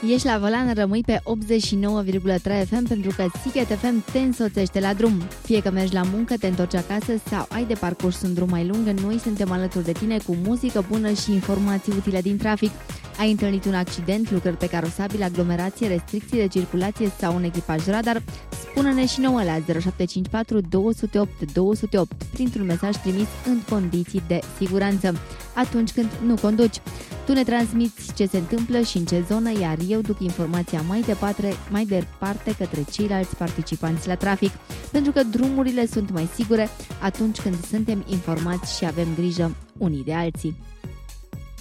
Ești la volan, rămâi pe 89,3 FM pentru că Sighet FM te însoțește la drum. Fie că mergi la muncă, te întorci acasă sau ai de parcurs un drum mai lung, noi suntem alături de tine cu muzică bună și informații utile din trafic. Ai întâlnit un accident, lucrări pe carosabil, aglomerație, restricții de circulație sau un echipaj radar? Spune-ne și nouă la 0754 208 208 printr-un mesaj trimis în condiții de siguranță, atunci când nu conduci. Tu ne transmiți ce se întâmplă și în ce zonă, iar eu duc informația mai departe către ceilalți participanți la trafic, pentru că drumurile sunt mai sigure atunci când suntem informați și avem grijă unii de alții.